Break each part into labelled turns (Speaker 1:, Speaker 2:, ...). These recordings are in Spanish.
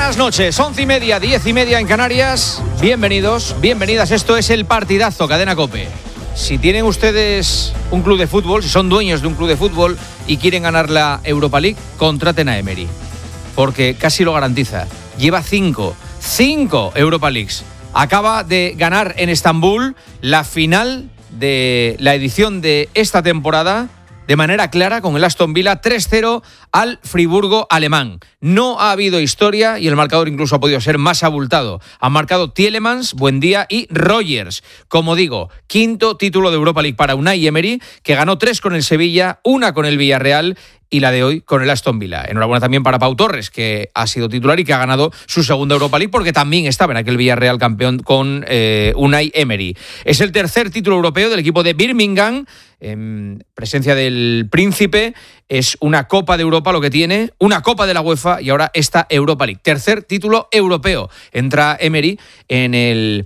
Speaker 1: Buenas noches, 11:30, 10:30 en Canarias. Bienvenidos, bienvenidas. Esto es El Partidazo, Cadena COPE. Si tienen ustedes un club de fútbol, si son dueños de un club de fútbol y quieren ganar la Europa League, contraten a Emery, porque casi lo garantiza. Lleva 5 Europa Leagues. Acaba de ganar en Estambul la final de la edición de esta temporada de manera clara con el Aston Villa 3-0 al Friburgo alemán. No ha habido historia y el marcador incluso ha podido ser más abultado. Han marcado Tielemans, Buendia y Rogers. Como digo, 5º título de Europa League para Unai Emery, que ganó 3 con el Sevilla, 1 con el Villarreal y la de hoy con el Aston Villa. Enhorabuena también para Pau Torres, que ha sido titular y que ha ganado su segunda Europa League, porque también estaba en aquel Villarreal campeón con Unai Emery. Es el tercer título europeo del equipo de Birmingham, en presencia del Príncipe. Es una Copa de Europa lo que tiene, una Copa de la UEFA y ahora esta Europa League. Tercer título europeo. Entra Emery en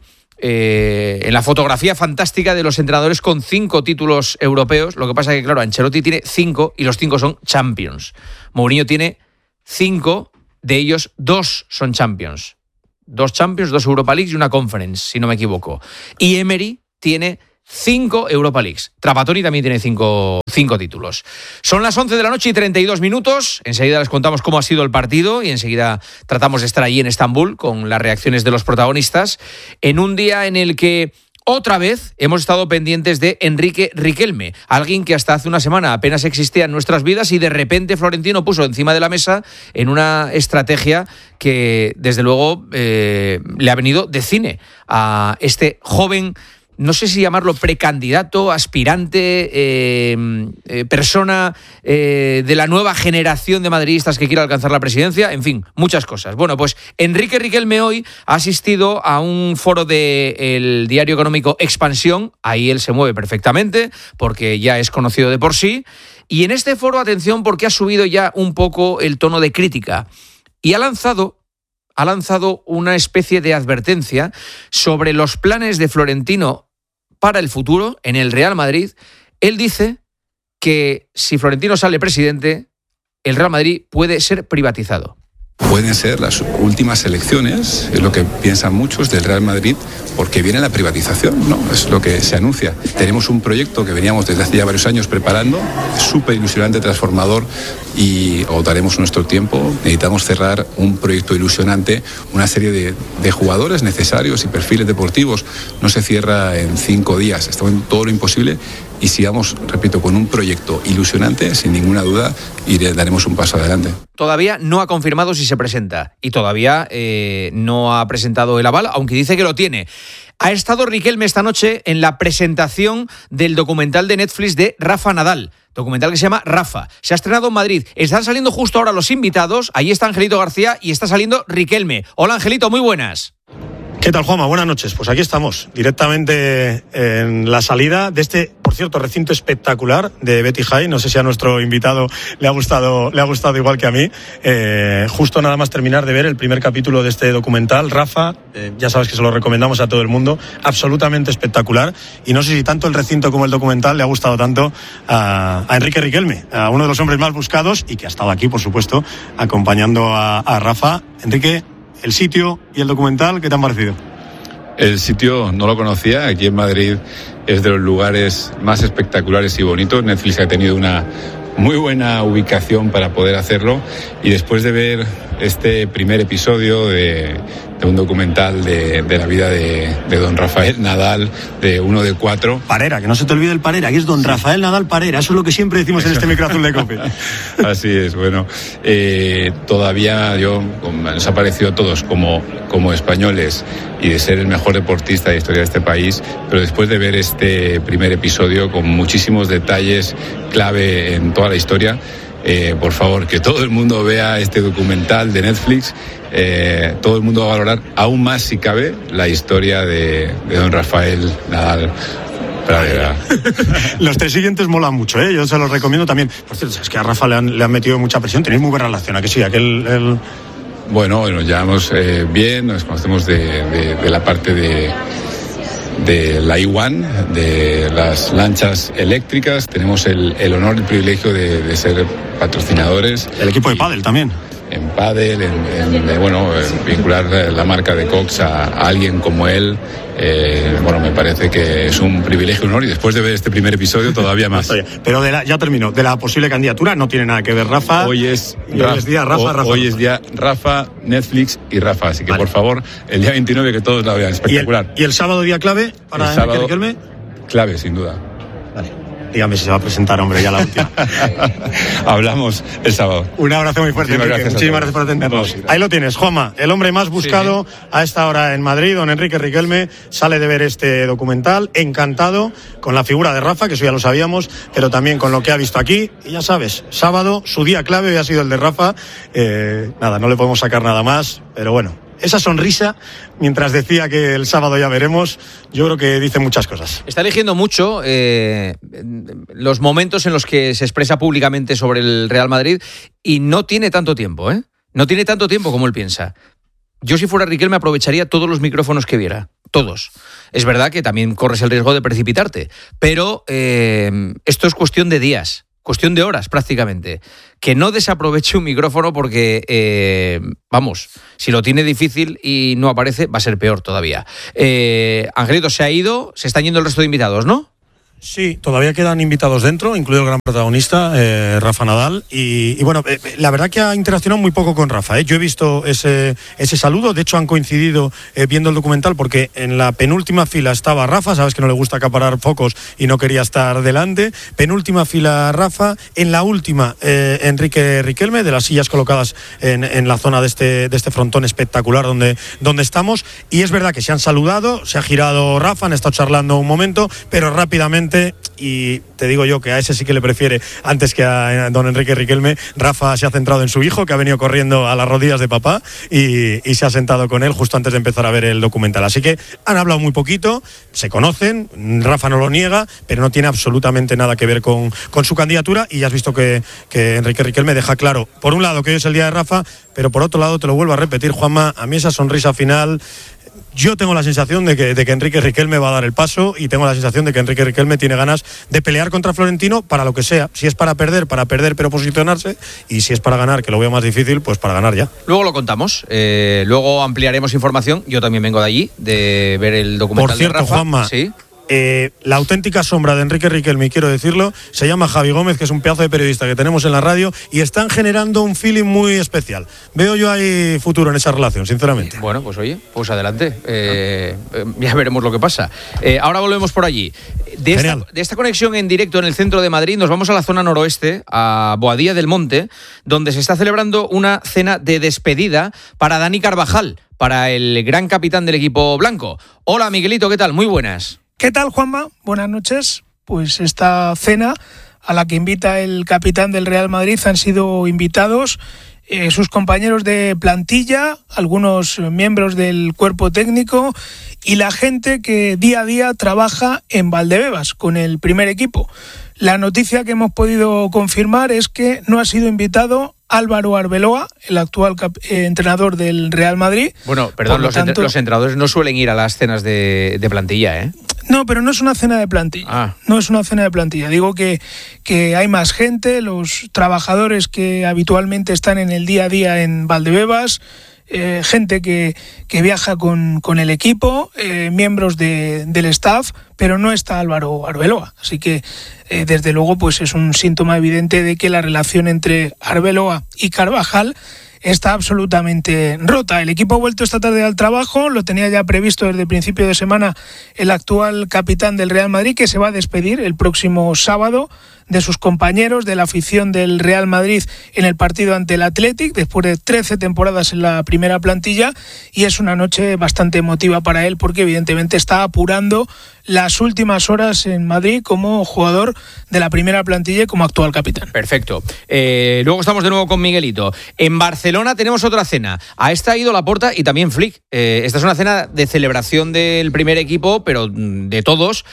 Speaker 1: la fotografía fantástica de los entrenadores con 5 títulos europeos. Lo que pasa es que, claro, Ancelotti tiene 5 y los 5 son Champions. Mourinho tiene 5, de ellos 2 son Champions. 2 Champions, 2 Europa Leagues y una Conference, si no me equivoco. Y Emery tiene 5 Europa Leagues. Trapattoni también tiene 5 títulos. Son las 11 de la noche y 32 minutos. Enseguida les contamos cómo ha sido el partido y enseguida tratamos de estar allí en Estambul con las reacciones de los protagonistas en un día en el que otra vez hemos estado pendientes de Enrique Riquelme, alguien que hasta hace una semana apenas existía en nuestras vidas y de repente Florentino puso encima de la mesa en una estrategia que desde luego le ha venido de cine a este joven, no sé si llamarlo precandidato, aspirante, persona de la nueva generación de madridistas que quiere alcanzar la presidencia, en fin, muchas cosas. Bueno, pues Enrique Riquelme hoy ha asistido a un foro del diario económico Expansión. Ahí él se mueve perfectamente porque ya es conocido de por sí. Y en este foro, atención, porque ha subido ya un poco el tono de crítica y ha lanzado una especie de advertencia sobre los planes de Florentino para el futuro en el Real Madrid. Él dice que si Florentino sale presidente, el Real Madrid puede ser privatizado.
Speaker 2: Pueden ser las últimas elecciones, es lo que piensan muchos del Real Madrid, porque viene la privatización, ¿no? Es lo que se anuncia. Tenemos un proyecto que veníamos desde hace ya varios años preparando, súper ilusionante, transformador, y agotaremos nuestro tiempo. Necesitamos cerrar un proyecto ilusionante, una serie de jugadores necesarios y perfiles deportivos. No se cierra en 5 días, estamos en todo lo imposible. Y sigamos, repito, con un proyecto ilusionante, sin ninguna duda, y daremos un paso adelante.
Speaker 1: Todavía no ha confirmado si se presenta y todavía no ha presentado el aval, aunque dice que lo tiene. Ha estado Riquelme esta noche en la presentación del documental de Netflix de Rafa Nadal, documental que se llama Rafa. Se ha estrenado en Madrid. Están saliendo justo ahora los invitados. Ahí está Angelito García y está saliendo Riquelme. Hola, Angelito, muy buenas.
Speaker 3: ¿Qué tal, Juanma? Buenas noches. Pues aquí estamos, directamente en la salida de este, por cierto, recinto espectacular de Betty High. No sé si a nuestro invitado le ha gustado igual que a mí. Justo nada más terminar de ver el primer capítulo de este documental, Rafa, ya sabes que se lo recomendamos a todo el mundo, absolutamente espectacular. Y no sé si tanto el recinto como el documental le ha gustado tanto a Enrique Riquelme, a uno de los hombres más buscados y que ha estado aquí, por supuesto, acompañando a Rafa. Enrique, el sitio y el documental, ¿qué te han parecido?
Speaker 2: El sitio no lo conocía, aquí en Madrid es de los lugares más espectaculares y bonitos. Netflix ha tenido una muy buena ubicación para poder hacerlo, y después de ver este primer episodio de un documental de la vida de don Rafael Nadal, de uno de 4.
Speaker 3: Parera, que no se te olvide el Parera, que es don Rafael Nadal Parera, eso es lo que siempre decimos en este micro azul de COPE.
Speaker 2: Así es, bueno, todavía nos ha parecido a todos como españoles y de ser el mejor deportista de la historia de este país, pero después de ver este primer episodio con muchísimos detalles clave en toda la historia, por favor, que todo el mundo vea este documental de Netflix. Todo el mundo va a valorar aún más, si cabe, la historia de don Rafael Nadal Pradera.
Speaker 3: Los 3 siguientes molan mucho, ¿eh? Yo se los recomiendo también. Por cierto, es que a Rafa le han metido mucha presión. Tenéis muy buena relación, ¿a que sí?
Speaker 2: Bueno, nos llevamos bien, nos conocemos de la parte de la I1, de las lanchas eléctricas. Tenemos el honor y el privilegio de ser patrocinadores.
Speaker 3: El equipo de pádel también.
Speaker 2: en pádel, en vincular la marca de Cox a alguien como él. Me parece que es un privilegio, un honor, y después de ver este primer episodio todavía más.
Speaker 3: Pero ya termino, de la posible candidatura no tiene nada que ver Rafa.
Speaker 2: Hoy es
Speaker 3: día Rafa.
Speaker 2: Hoy es día Rafa, Netflix y Rafa, así que por favor, el día 29 que todos la vean, espectacular.
Speaker 3: ¿Y el sábado día clave para Enrique Riquelme?
Speaker 2: Clave, sin duda.
Speaker 3: Vale. Dígame si se va a presentar, hombre, ya la última.
Speaker 2: Hablamos el sábado.
Speaker 3: Un abrazo muy fuerte, Enrique. Muchísimas gracias por atendernos. Ahí lo tienes, Juanma, el hombre más buscado a esta hora en Madrid, don Enrique Riquelme, sale de ver este documental, encantado con la figura de Rafa, que eso ya lo sabíamos, pero también con lo que ha visto aquí. Y ya sabes, sábado, su día clave hoy ha sido el de Rafa. No le podemos sacar nada más, pero bueno. Esa sonrisa, mientras decía que el sábado ya veremos, yo creo que dice muchas cosas.
Speaker 1: Está eligiendo mucho los momentos en los que se expresa públicamente sobre el Real Madrid y no tiene tanto tiempo, ¿eh? No tiene tanto tiempo como él piensa. Yo, si fuera Riquelme, aprovecharía todos los micrófonos que viera. Todos. Es verdad que también corres el riesgo de precipitarte, pero esto es cuestión de días. Cuestión de horas, prácticamente. Que no desaproveche un micrófono porque, si lo tiene difícil y no aparece, va a ser peor todavía. Angelito se ha ido, se están yendo el resto de invitados, ¿no?
Speaker 3: Sí, todavía quedan invitados dentro, incluido el gran protagonista, Rafa Nadal. Y la verdad que ha interaccionado muy poco con Rafa. Yo he visto ese saludo, de hecho han coincidido viendo el documental porque en la penúltima fila estaba Rafa, sabes que no le gusta acaparar focos y no quería estar delante. Penúltima fila Rafa, en la última Enrique Riquelme, de las sillas colocadas en la zona de este frontón espectacular donde estamos. Y es verdad que se han saludado, se ha girado Rafa, han estado charlando un momento, pero rápidamente, y te digo yo que a ese sí que le prefiere antes que a don Enrique Riquelme, Rafa se ha centrado en su hijo, que ha venido corriendo a las rodillas de papá y se ha sentado con él justo antes de empezar a ver el documental. Así que han hablado muy poquito, se conocen, Rafa no lo niega, pero no tiene absolutamente nada que ver con su candidatura, y ya has visto que Enrique Riquelme deja claro, por un lado, que hoy es el día de Rafa, pero por otro lado, te lo vuelvo a repetir, Juanma, a mí esa sonrisa final... Yo tengo la sensación de que Enrique Riquelme va a dar el paso, y tengo la sensación de que Enrique Riquelme tiene ganas de pelear contra Florentino para lo que sea. Si es para perder pero posicionarse, y si es para ganar, que lo veo más difícil, pues para ganar ya.
Speaker 1: Luego lo contamos, luego ampliaremos información. Yo también vengo de allí, de ver el documental.
Speaker 3: Por cierto,
Speaker 1: de Rafa.
Speaker 3: Juanma,
Speaker 1: ¿sí?
Speaker 3: La auténtica sombra de Enrique Riquelme, y quiero decirlo, se llama Javi Gómez, que es un pedazo de periodista que tenemos en la radio, y están generando un feeling muy especial. Veo yo ahí futuro en esa relación, sinceramente.
Speaker 1: Bueno, pues oye, pues adelante. Ya veremos lo que pasa. Ahora volvemos por allí. De esta conexión en directo en el centro de Madrid, nos vamos a la zona noroeste, a Boadilla del Monte, donde se está celebrando una cena de despedida para Dani Carvajal, para el gran capitán del equipo blanco. Hola, Miguelito, ¿qué tal? Muy buenas.
Speaker 4: ¿Qué tal, Juanma? Buenas noches. Pues esta cena a la que invita el capitán del Real Madrid han sido invitados sus compañeros de plantilla, algunos miembros del cuerpo técnico y la gente que día a día trabaja en Valdebebas con el primer equipo. La noticia que hemos podido confirmar es que no ha sido invitado Álvaro Arbeloa, el actual entrenador del Real Madrid.
Speaker 1: Bueno, perdón, los entrenadores no suelen ir a las cenas de plantilla, ¿eh?
Speaker 4: No, pero no es una cena de plantilla. No es una cena de plantilla. Digo que hay más gente, los trabajadores que habitualmente están en el día a día en Valdebebas, gente que viaja con el equipo, miembros del staff, pero no está Álvaro Arbeloa. Así que, desde luego, pues es un síntoma evidente de que la relación entre Arbeloa y Carvajal está absolutamente rota. El equipo ha vuelto esta tarde al trabajo, lo tenía ya previsto desde el principio de semana el actual capitán del Real Madrid, que se va a despedir el próximo sábado de sus compañeros, de la afición del Real Madrid en el partido ante el Athletic, después de 13 temporadas en la primera plantilla, y es una noche bastante emotiva para él porque evidentemente está apurando las últimas horas en Madrid como jugador de la primera plantilla y como actual capitán.
Speaker 1: Perfecto. Luego estamos de nuevo con Miguelito. En Barcelona tenemos otra cena. A esta ha ido Laporta y también Flick. Esta es una cena de celebración del primer equipo, pero de todos,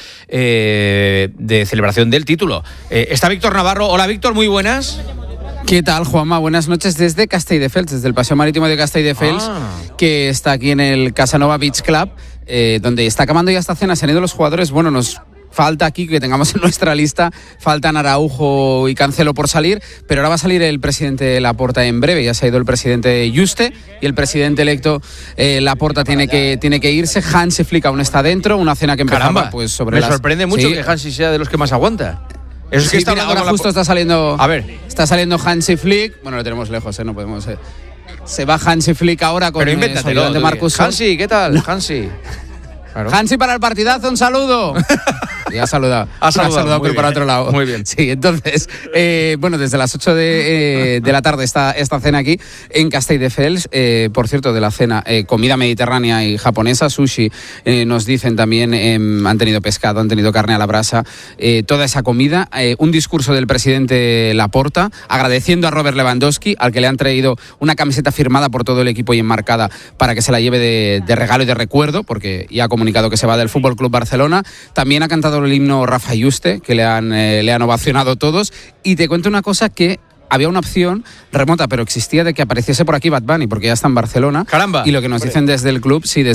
Speaker 1: de celebración del título. Está Víctor Navarro. Hola, Víctor, muy buenas.
Speaker 5: ¿Qué tal, Juanma? Buenas noches desde Castelldefels, desde el Paseo Marítimo de Castelldefels, que está aquí en el Casanova Beach Club, donde está acabando ya esta cena. Se han ido los jugadores. Bueno, nos falta aquí que tengamos en nuestra lista, faltan Araujo y Cancelo por salir, pero ahora va a salir el presidente Laporta en breve. Ya se ha ido el presidente Juste y el presidente electo Laporta tiene que irse. Hansi Flick aún está dentro, una cena que empezaba.
Speaker 1: Caramba,
Speaker 5: pues sobre
Speaker 1: me sorprende mucho que Hansi sea de los que más aguanta.
Speaker 5: Eso es que está ahora justo está saliendo.
Speaker 1: A ver,
Speaker 5: está saliendo Hansi Flick. Bueno, lo tenemos lejos, no podemos. Se va Hansi Flick ahora con
Speaker 1: el
Speaker 5: de Marcus.
Speaker 1: Hansi, ¿qué tal? Hansi.
Speaker 5: Claro. Hansi para el partidazo, un saludo. Ya ha saludado, pero bien, para otro lado.
Speaker 1: Muy bien.
Speaker 5: Sí, entonces, bueno, desde las 8 de la tarde esta cena aquí en Castelldefels. Por cierto, de la cena, comida mediterránea y japonesa, sushi, nos dicen también, han tenido pescado, han tenido carne a la brasa, toda esa comida. Un discurso del presidente Laporta, agradeciendo a Robert Lewandowski, al que le han traído una camiseta firmada por todo el equipo y enmarcada para que se la lleve de regalo y de recuerdo, porque ya ha comunicado que se va del Fútbol Club Barcelona. También ha cantado el himno Rafa Juste, que le han ovacionado todos. Y te cuento una cosa, que había una opción remota, pero existía, de que apareciese por aquí Bad Bunny, porque ya está en Barcelona.
Speaker 1: ¡Caramba!
Speaker 5: Y lo que nos dicen desde el club, y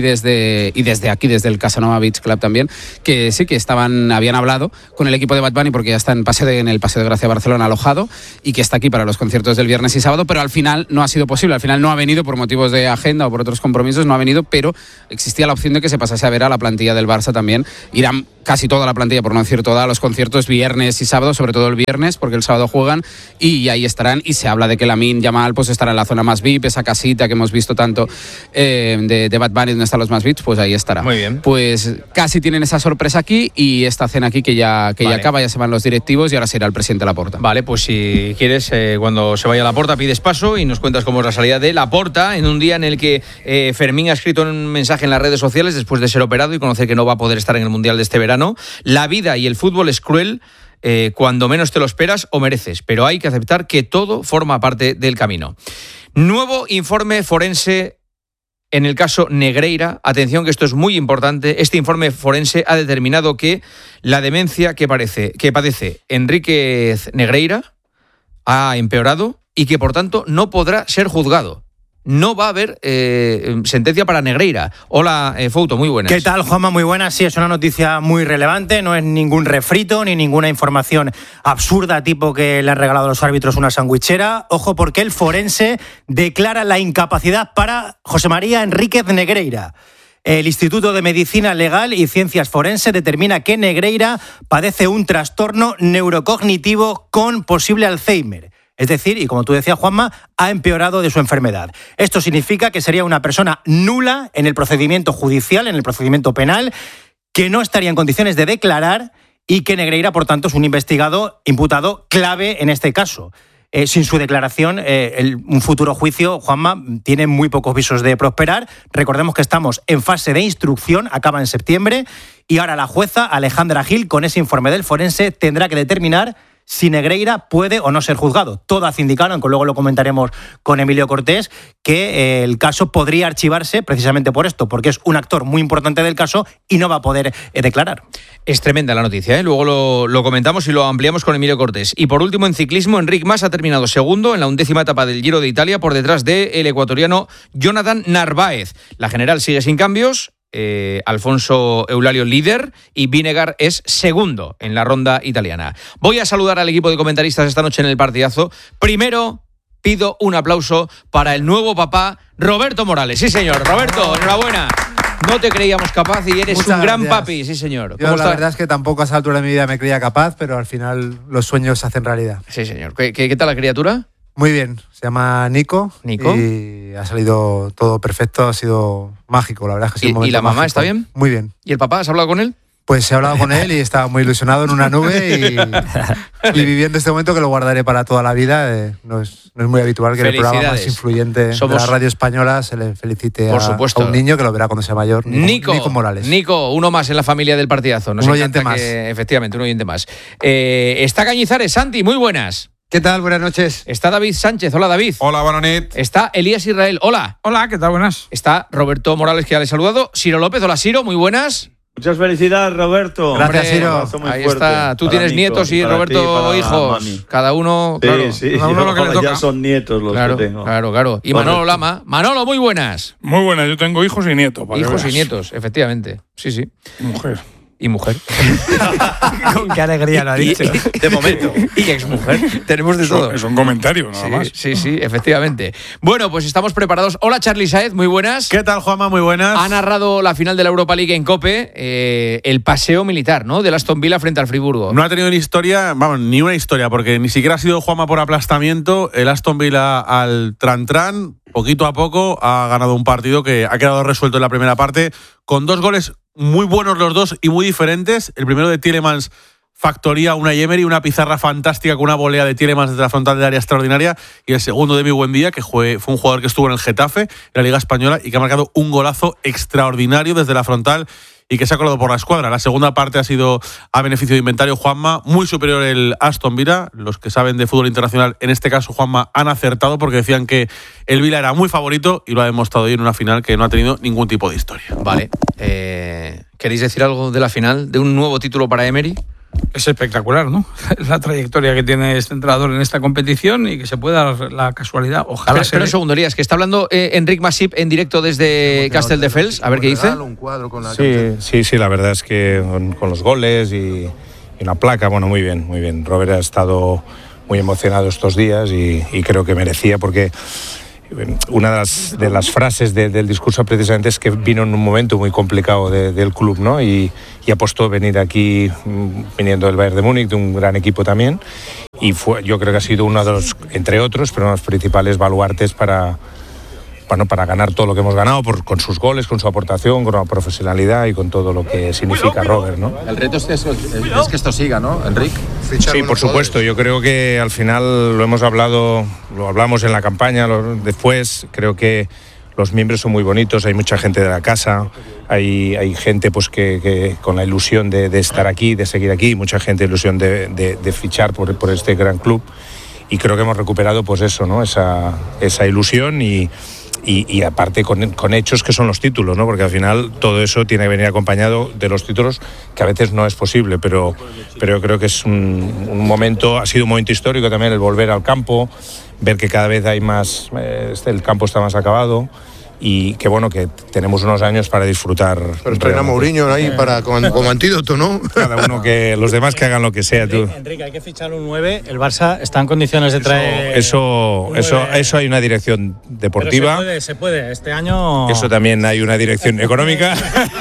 Speaker 5: desde aquí, desde el Casanova Beach Club también, que sí, que habían hablado con el equipo de Bad Bunny, porque ya está en el Paseo de Gracia Barcelona alojado, y que está aquí para los conciertos del viernes y sábado, pero al final no ha sido posible. Al final no ha venido por motivos de agenda o por otros compromisos, no ha venido, pero existía la opción de que se pasase a ver a la plantilla del Barça también. Irán casi toda la plantilla, por no decir toda, a los conciertos viernes y sábado, sobre todo el viernes, porque el sábado juegan, y ahí estarán. Y se habla de que Lamine Yamal pues estará en la zona más VIP, esa casita que hemos visto tanto de Bad Bunny, donde están los más VIPs, pues ahí estará.
Speaker 1: Muy bien.
Speaker 5: Pues casi tienen esa sorpresa aquí, y esta cena aquí que ya acaba, ya se van los directivos y ahora será el presidente Laporta.
Speaker 1: Vale, pues si quieres, cuando se vaya Laporta pides paso y nos cuentas cómo es la salida de Laporta en un día en el que Fermín ha escrito un mensaje en las redes sociales después de ser operado y conocer que no va a poder estar en el Mundial de este verano. La vida y el fútbol es cruel. Cuando menos te lo esperas o mereces, pero hay que aceptar que todo forma parte del camino. Nuevo informe forense en el caso Negreira. Atención, que esto es muy importante. Este informe forense ha determinado que la demencia que padece Enríquez Negreira ha empeorado y que por tanto no podrá ser juzgado. No va a haber sentencia para Negreira. Hola, Fouto, muy buenas.
Speaker 6: ¿Qué tal, Juanma? Muy buenas. Sí, es una noticia muy relevante, no es ningún refrito ni ninguna información absurda tipo que le han regalado a los árbitros una sandwichera. Ojo, porque el forense declara la incapacidad para José María Enríquez Negreira. El Instituto de Medicina Legal y Ciencias Forense determina que Negreira padece un trastorno neurocognitivo con posible Alzheimer. Es decir, y como tú decías, Juanma, ha empeorado de su enfermedad. Esto significa que sería una persona nula en el procedimiento judicial, en el procedimiento penal, que no estaría en condiciones de declarar, y que Negreira, por tanto, es un imputado clave en este caso. Sin su declaración, un futuro juicio, Juanma, tiene muy pocos visos de prosperar. Recordemos que estamos en fase de instrucción, acaba en septiembre, y ahora la jueza Alejandra Gil, con ese informe del forense, tendrá que determinar si Negreira puede o no ser juzgado. Todas indicaron, que luego lo comentaremos con Emilio Cortés, que el caso podría archivarse precisamente por esto, porque es un actor muy importante del caso y no va a poder declarar.
Speaker 1: Es tremenda la noticia, ¿eh? Luego lo comentamos y lo ampliamos con Emilio Cortés. Y por último, en ciclismo, Enric Mas ha terminado segundo en la 11ª etapa del Giro de Italia, por detrás del ecuatoriano Jonathan Narváez. La general sigue sin cambios. Alfonso Eulario líder y Vinegar es segundo en la ronda italiana. Voy a saludar al equipo de comentaristas esta noche en el partidazo. Primero pido un aplauso para el nuevo papá Roberto Morales. Sí, señor. Roberto, enhorabuena. No te creíamos capaz y eres un gran papi, sí, señor.
Speaker 7: Yo la verdad es que tampoco a esa altura de mi vida me creía capaz, pero al final los sueños se hacen realidad.
Speaker 1: Sí, señor. ¿Qué tal la criatura?
Speaker 7: Muy bien, se llama Nico y ha salido todo perfecto, ha sido mágico, la verdad es que ha sido un momento
Speaker 1: ¿Y la mamá
Speaker 7: mágico.
Speaker 1: está bien?
Speaker 7: Muy bien.
Speaker 1: ¿Y el papá, has hablado con él?
Speaker 7: Pues he hablado con él y estaba muy ilusionado en una nube y viviendo este momento que lo guardaré para toda la vida. No es muy habitual que el programa más influyente de la radio española se le felicite a un niño que lo verá cuando sea mayor. Nico Morales.
Speaker 1: Nico, uno más en la familia del partidazo.
Speaker 7: Un oyente más.
Speaker 1: Efectivamente, un oyente más. Está Cañizares, Santi, muy buenas.
Speaker 8: ¿Qué tal? Buenas noches.
Speaker 1: Está David Sánchez. Hola, David.
Speaker 9: Hola, buenas noches.
Speaker 1: Está Elías Israel. Hola.
Speaker 10: Hola, ¿qué tal? Buenas.
Speaker 1: Está Roberto Morales, que ya le he saludado. Ciro López. Hola, Ciro. Muy buenas.
Speaker 11: Muchas felicidades, Roberto.
Speaker 7: Gracias, Ciro.
Speaker 1: Ahí está. Tú tienes nietos y Roberto hijos.
Speaker 11: Mami.
Speaker 1: Cada uno,
Speaker 11: sí,
Speaker 1: claro.
Speaker 11: Sí,
Speaker 1: cada uno lo que le toca.
Speaker 11: Ya son nietos los que tengo.
Speaker 1: Claro. Y Manolo Lama. Manolo, muy buenas.
Speaker 10: Muy buenas. Yo tengo hijos y nietos.
Speaker 1: Hijos y nietos, efectivamente. Sí.
Speaker 10: Mujer.
Speaker 1: Y mujer.
Speaker 6: Con qué alegría lo ha dicho.
Speaker 1: De momento. Y exmujer. Tenemos de todo.
Speaker 8: Es un comentario, nada más.
Speaker 1: Sí, efectivamente. Bueno, pues estamos preparados. Hola, Charly Sáez, muy buenas.
Speaker 9: ¿Qué tal, Juanma? Muy buenas.
Speaker 1: Ha narrado la final de la Europa League en COPE, el paseo militar, ¿no? Del Aston Villa frente al Friburgo.
Speaker 9: No ha tenido ni una historia, porque ni siquiera ha sido Juanma por aplastamiento. El Aston Villa al tran-tran, poquito a poco, ha ganado un partido que ha quedado resuelto en la primera parte, con 2 goles muy buenos los dos y muy diferentes. El primero de Tielemans, factoría Unai Emery, una pizarra fantástica con una volea de Tielemans desde la frontal del área extraordinaria. Y el segundo de Mi Buendía, que fue un jugador que estuvo en el Getafe, en la Liga Española, y que ha marcado un golazo extraordinario desde la frontal y que se ha colado por la escuadra. La segunda parte ha sido a beneficio de inventario, Juanma, muy superior el Aston Villa. Los que saben de fútbol internacional, en este caso, Juanma, han acertado porque decían que el Villa era muy favorito y lo ha demostrado hoy en una final que no ha tenido ningún tipo de historia.
Speaker 1: Vale. ¿Queréis decir algo de la final? ¿De un nuevo título para Emery?
Speaker 8: Es espectacular, ¿no? La trayectoria que tiene este entrenador en esta competición y que se pueda dar la casualidad. Ojalá.
Speaker 1: Pero un segundo, Elías, que está hablando Enric Masip en directo desde Castelldefels. A ver qué dice.
Speaker 10: Sí, la verdad es que con los goles y una placa, bueno, muy bien. Robert ha estado muy emocionado estos días y creo que merecía, porque una de las frases del discurso precisamente es que vino en un momento muy complicado del club, ¿no? Y apostó venir aquí, viniendo del Bayern de Múnich, de un gran equipo también, y yo creo que ha sido uno de los, entre otros, pero uno de los principales baluartes para ganar todo lo que hemos ganado, con sus goles, con su aportación, con la profesionalidad y con todo lo que significa Robert, ¿no?
Speaker 12: El reto es que esto siga, ¿no, Enric?
Speaker 10: Sí, por supuesto. Yo creo que al final lo hablamos en la campaña, después creo que los miembros son muy bonitos, hay mucha gente de la casa, hay gente pues que con la ilusión de estar aquí, de seguir aquí, mucha gente ilusión de fichar por este gran club, y creo que hemos recuperado pues eso, ¿no? Esa ilusión y aparte con hechos que son los títulos, ¿no? Porque al final todo eso tiene que venir acompañado de los títulos, que a veces no es posible, pero yo creo que es un momento, ha sido un momento histórico también el volver al campo, ver que cada vez hay más, el campo está más acabado, y que bueno, que tenemos unos años para disfrutar.
Speaker 13: Pero traen a Mourinho ahí como antídoto, ¿no?
Speaker 10: Cada uno, que los demás que hagan lo que sea.
Speaker 6: Enrique, hay que fichar un 9. El Barça está en condiciones de traer...
Speaker 10: Eso hay una dirección deportiva.
Speaker 6: Pero se puede. Este año...
Speaker 10: Eso también hay una dirección económica.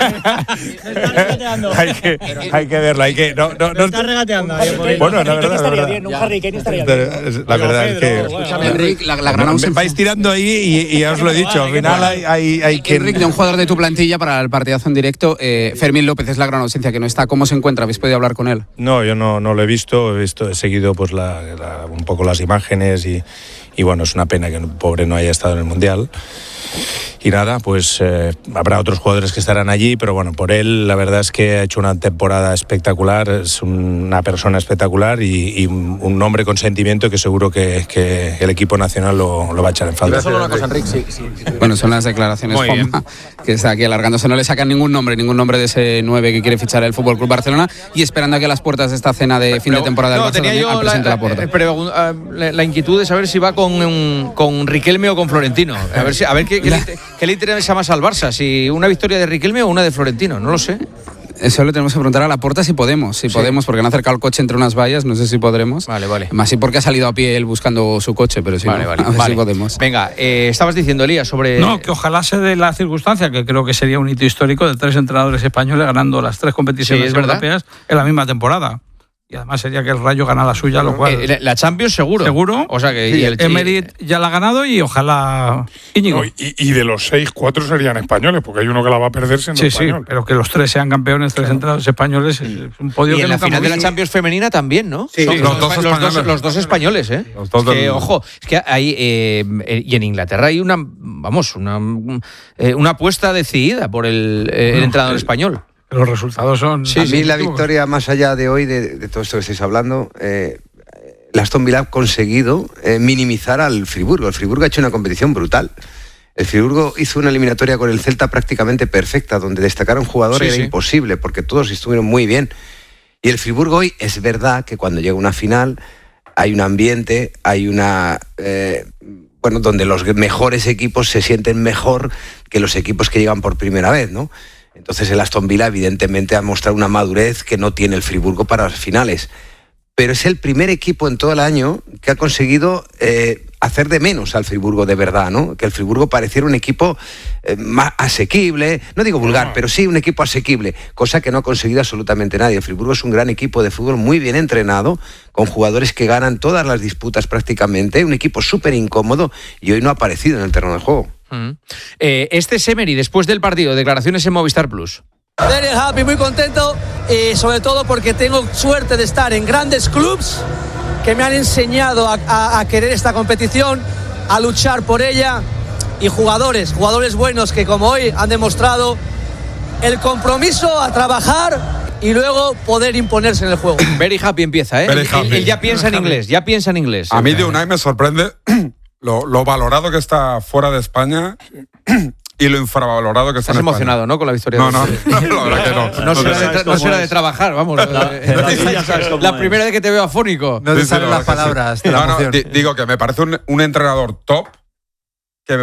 Speaker 10: hay que verla.
Speaker 6: No está regateando.
Speaker 10: Bueno, la verdad.
Speaker 6: Estaría bien, un Harry Kane estaría bien.
Speaker 10: La verdad es que...
Speaker 5: Enrique, la gran ausencia...
Speaker 10: Vais tirando ahí y ya os lo he dicho. Al final hay que...
Speaker 5: Enrique, de un jugador de tu plantilla para el partidazo en directo, Fermín López es la gran ausencia que no está. ¿Cómo se encuentra? ¿Habéis podido hablar con él?
Speaker 10: No, yo no lo he visto. He seguido pues un poco las imágenes y bueno, es una pena que el pobre no haya estado en el Mundial. Y nada, pues habrá otros jugadores que estarán allí, pero bueno, por él la verdad es que ha hecho una temporada espectacular, es una persona espectacular y un hombre con sentimiento que seguro que el equipo nacional lo va a echar en falta.
Speaker 12: Solo una cosa, Enrique, sí.
Speaker 5: Bueno, son las declaraciones, Juanma, que está aquí alargándose. No le sacan ningún nombre de ese 9 que quiere fichar el FC Barcelona, y esperando a que las puertas de esta cena de fin de temporada del Barça
Speaker 1: tenía yo la inquietud de saber si va con Riquelme o con Florentino. A ver qué le interesa más al Barça, si una victoria de Riquelme o una de Florentino, no lo sé.
Speaker 5: Eso le tenemos que preguntar a Laporta si podemos, porque han acercado el coche entre unas vallas, no sé si podremos.
Speaker 1: Vale.
Speaker 5: Más sí porque ha salido a pie él buscando su coche, pero sí, a ver si podemos.
Speaker 1: Venga, estabas diciendo, Elías, sobre...
Speaker 8: No, que ojalá se dé la circunstancia, que creo que sería un hito histórico, de 3 entrenadores españoles ganando las 3 competiciones europeas en la misma temporada. Y además sería que el Rayo gana la suya, lo cual...
Speaker 1: La Champions seguro.
Speaker 8: O sea que Emery ya la ha ganado y ojalá Íñigo.
Speaker 14: No, y de los 6, 4 serían españoles, porque hay uno que la va a perder siendo español.
Speaker 8: Sí, pero que los 3 sean campeones, 3 entrenadores españos es un podio.
Speaker 1: Y
Speaker 8: que
Speaker 1: en la final de la Champions femenina también, ¿no?
Speaker 8: Sí,
Speaker 1: los dos españoles, ¿eh? Ojo, es que hay... y en Inglaterra hay una apuesta decidida por el entrenador español.
Speaker 8: Los resultados son...
Speaker 13: A mí la victoria, más allá de hoy, de todo esto que estáis hablando, el Aston Villa ha conseguido minimizar al Friburgo. El Friburgo ha hecho una competición brutal. El Friburgo hizo una eliminatoria con el Celta prácticamente perfecta, donde destacar a un jugador era imposible, porque todos estuvieron muy bien. Y el Friburgo hoy, es verdad que cuando llega una final hay un ambiente, hay una... donde los mejores equipos se sienten mejor que los equipos que llegan por primera vez, ¿no? Entonces el Aston Villa evidentemente ha mostrado una madurez que no tiene el Friburgo para las finales. Pero es el primer equipo en todo el año que ha conseguido hacer de menos al Friburgo de verdad, ¿no? Que el Friburgo pareciera un equipo más asequible, no digo vulgar, pero sí un equipo asequible, cosa que no ha conseguido absolutamente nadie. El Friburgo es un gran equipo de fútbol muy bien entrenado, con jugadores que ganan todas las disputas prácticamente, un equipo súper incómodo y hoy no ha aparecido en el terreno de juego.
Speaker 1: Este es Emery, después del partido, declaraciones en Movistar Plus.
Speaker 15: Very happy, muy contento y sobre todo porque tengo suerte de estar en grandes clubs que me han enseñado a querer esta competición, a luchar por ella, y jugadores buenos que como hoy han demostrado el compromiso a trabajar y luego poder imponerse en el juego.
Speaker 1: Very happy empieza, ¿eh? Él ya piensa en inglés,
Speaker 14: A mí de Unai me sorprende lo valorado que está fuera de España y lo infravalorado que está en España.
Speaker 1: Estás emocionado, ¿no? Con la victoria.
Speaker 14: No, la verdad que no.
Speaker 1: No será de trabajar, vamos. La primera vez que te veo afónico.
Speaker 7: No te salen las palabras de la emoción.
Speaker 14: Digo que me parece un entrenador top que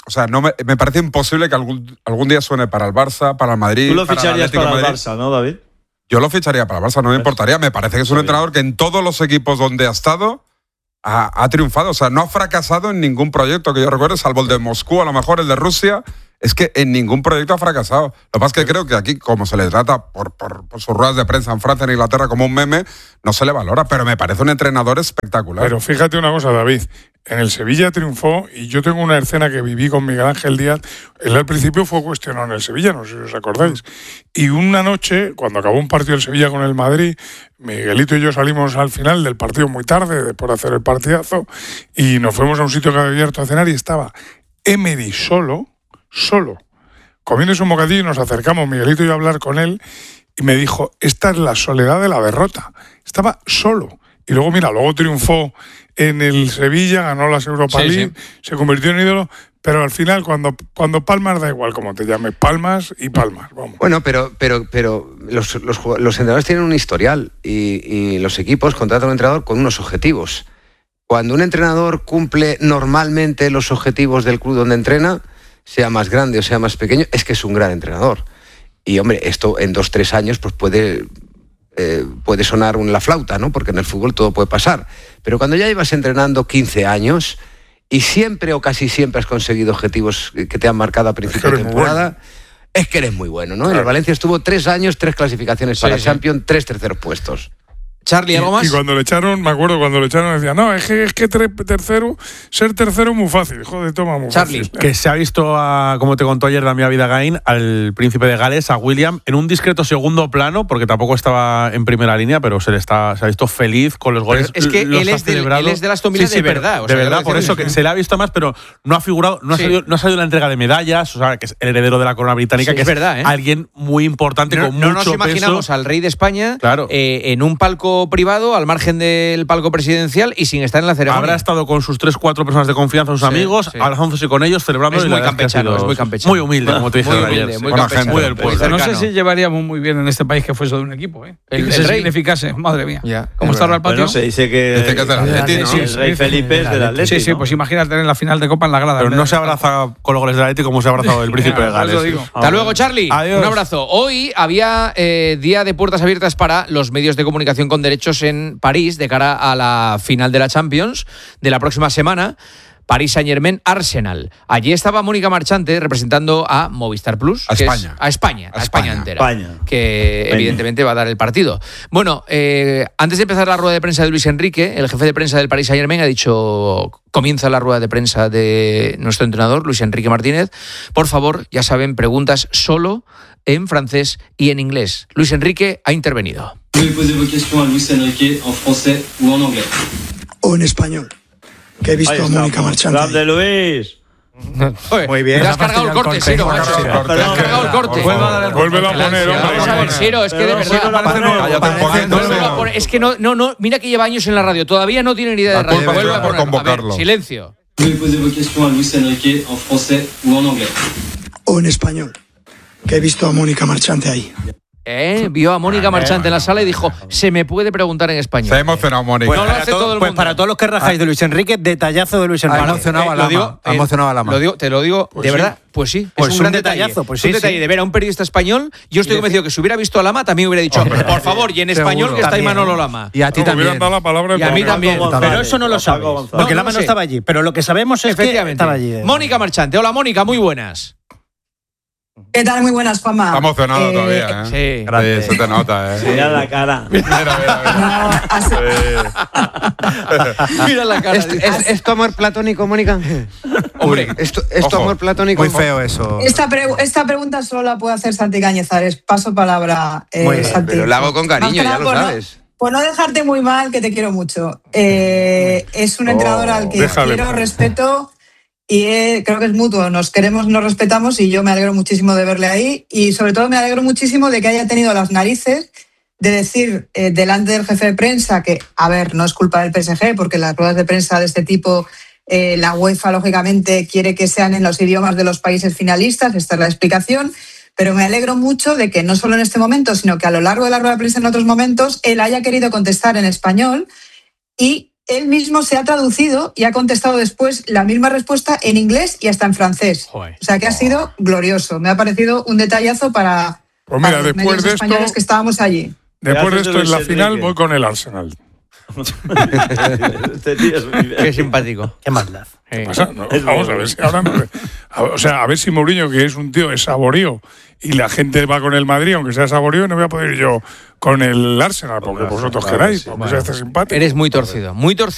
Speaker 14: me parece imposible que algún día suene para el Barça, para el Madrid.
Speaker 11: Tú lo ficharías para el
Speaker 14: Madrid.
Speaker 11: Barça, ¿no, David?
Speaker 14: Yo lo ficharía para el Barça, no me importaría. Me parece que es un entrenador que en todos los equipos donde ha estado ha triunfado. O sea, no ha fracasado en ningún proyecto que yo recuerde, salvo el de Moscú, a lo mejor el de Rusia. Es que en ningún proyecto ha fracasado. Lo que pasa es que creo que aquí, como se le trata por sus ruedas de prensa en Francia, en Inglaterra, como un meme, no se le valora. Pero me parece un entrenador espectacular. Pero fíjate una cosa, David. En el Sevilla triunfó, y yo tengo una escena que viví con Miguel Ángel Díaz. Él al principio fue cuestionado en el Sevilla, no sé si os acordáis. Y una noche, cuando acabó un partido del Sevilla con el Madrid, Miguelito y yo salimos al final del partido muy tarde, por hacer el partidazo, y nos fuimos a un sitio que había abierto a cenar y estaba Emery solo, comiéndose un bocadillo, y nos acercamos Miguelito y yo a hablar con él, y me dijo, esta es la soledad de la derrota. Estaba solo. Y luego, luego triunfó en el Sevilla, ganó las Europa League, se convirtió en ídolo, pero al final, cuando palmas, da igual como te llames, palmas y palmas. Vamos.
Speaker 13: Bueno, pero los entrenadores tienen un historial y los equipos contratan a un entrenador con unos objetivos. Cuando un entrenador cumple normalmente los objetivos del club donde entrena, sea más grande o sea más pequeño, es que es un gran entrenador. Y, hombre, esto en 2-3 años pues puede sonar la flauta, ¿no? Porque en el fútbol todo puede pasar. Pero cuando ya llevas entrenando 15 años y siempre o casi siempre has conseguido objetivos que te han marcado a principio de temporada, es que eres muy bueno, ¿no? Claro. En el Valencia estuvo 3 años, 3 clasificaciones para Champions, 3 terceros puestos.
Speaker 1: Charlie, ¿algo más?
Speaker 14: Y cuando le echaron, me acuerdo, decía, no, es que ser tercero es muy fácil. Joder, toma, muy
Speaker 1: Charlie,
Speaker 14: fácil.
Speaker 9: Que se ha visto, como te contó ayer Damián Vidagain, al príncipe de Gales, a William, en un discreto segundo plano, porque tampoco estaba en primera línea, pero se ha visto feliz con los goles.
Speaker 1: Pero es que él es de la Aston Villa de verdad.
Speaker 9: De verdad, por eso que se le ha visto más, pero no ha figurado, no ha salido la entrega de medallas, o sea, que es el heredero de la corona británica, que es verdad, alguien muy importante, con mucho peso. No nos
Speaker 1: imaginamos al rey de España en un palco privado, al margen del palco presidencial y sin estar en la ceremonia.
Speaker 9: Habrá estado con sus 3-4 personas de confianza, sus amigos, abrazándose con ellos, celebrando.
Speaker 1: Es muy campechano,
Speaker 9: muy humilde, como te dije ayer.
Speaker 1: Muy campechano.
Speaker 8: No sé si llevaríamos muy bien en este país que fuese de un equipo, ¿eh? El rey significase, madre mía. ¿Cómo está el patio?
Speaker 11: Bueno, se dice que
Speaker 14: es del Atleti, ¿no?
Speaker 11: El rey Felipe es del Atleti.
Speaker 8: Sí, pues imagínate en la final de Copa en la grada.
Speaker 9: Pero no se abraza con los goles del Atleti como se ha abrazado el príncipe de Gales.
Speaker 1: Hasta luego, Charlie.
Speaker 9: Adiós.
Speaker 1: Un abrazo. Hoy había día de puertas abiertas para los medios de comunicación con derechos en París de cara a la final de la Champions de la próxima semana. Paris Saint-Germain-Arsenal. Allí estaba Mónica Marchante representando a Movistar Plus.
Speaker 14: A España.
Speaker 1: A España entera. Que evidentemente va a dar el partido. Bueno, antes de empezar la rueda de prensa de Luis Enrique, el jefe de prensa del Paris Saint-Germain ha dicho: comienza la rueda de prensa de nuestro entrenador, Luis Enrique Martínez. Por favor, ya saben, preguntas solo en francés y en inglés. Luis Enrique ha intervenido.
Speaker 16: O en español, que he visto a Mónica Marchante.
Speaker 11: ¡Grande, Luis!
Speaker 1: Muy bien. Te has cargado el corte, Siro, macho. Te has cargado el corte.
Speaker 14: Vuélvelo a poner, hombre.
Speaker 1: Vamos a ver, Siro, es que de verdad. Es que no, mira que lleva años en la radio, todavía no tiene ni idea de radio. Vuelve a ponerlo. Silencio.
Speaker 16: O en español, que he visto a Mónica Marchante ahí.
Speaker 1: Vio a Mónica Marchante en la sala y dijo, se me puede preguntar en español.
Speaker 14: Se ha emocionado Mónica.
Speaker 6: Pues, para todos los que rajáis de Luis Enrique, detallazo de Luis Enrique.
Speaker 7: Ha emocionado a Lama.
Speaker 1: Te lo digo, pues de verdad, pues sí.
Speaker 6: Pues
Speaker 1: es
Speaker 6: un gran detallazo. Pues
Speaker 1: es un detalle de ver a un periodista español. Yo estoy convencido que si hubiera visto a Lama también hubiera dicho, por favor, y en español que está ahí Manolo Lama.
Speaker 7: Y a ti también.
Speaker 14: Dado la palabra
Speaker 1: y a mí también.
Speaker 6: Pero eso no lo sabes, porque Lama no estaba allí. Pero lo que sabemos es que estaba allí.
Speaker 1: Mónica Marchante. Hola, Mónica, muy buenas.
Speaker 17: ¿Qué tal? Muy buenas, Juanma.
Speaker 14: Está emocionado todavía,
Speaker 1: Sí.
Speaker 14: Se te nota,
Speaker 11: Mira la cara.
Speaker 1: Mira la cara.
Speaker 13: ¿Es tu amor platónico, Mónica?
Speaker 1: Hombre,
Speaker 13: ¿Es tu amor platónico?
Speaker 7: Muy feo eso.
Speaker 17: Esta pregunta solo la puede hacer Santi Cañizares. Paso palabra, Santi.
Speaker 13: Pero la hago con cariño, ya lo sabes.
Speaker 17: Por no dejarte muy mal, que te quiero mucho. Es un entrenador al que quiero, respeto... Y creo que es mutuo, nos queremos, nos respetamos y yo me alegro muchísimo de verle ahí y sobre todo me alegro muchísimo de que haya tenido las narices de decir delante del jefe de prensa que, a ver, no es culpa del PSG porque las ruedas de prensa de este tipo la UEFA lógicamente quiere que sean en los idiomas de los países finalistas, esta es la explicación, pero me alegro mucho de que no solo en este momento, sino que a lo largo de la rueda de prensa en otros momentos él haya querido contestar en español y él mismo se ha traducido y ha contestado después la misma respuesta en inglés y hasta en francés. Joder. O sea que ha sido glorioso. Me ha parecido un detallazo para
Speaker 18: pues mira,
Speaker 17: los medios españoles que estábamos allí.
Speaker 18: Después de esto, en la final, voy con el Arsenal.
Speaker 11: Este tío es muy bien.
Speaker 1: Qué simpático.
Speaker 6: Qué maldad.
Speaker 18: ¿Qué pasa? No, vamos a ver si ahora a ver si Mourinho, que es un tío de saborío, y la gente va con el Madrid, aunque sea saborío, no voy a poder ir yo con el Arsenal, porque vosotros queráis, porque sea simpático.
Speaker 1: Eres muy torcido, muy torcido.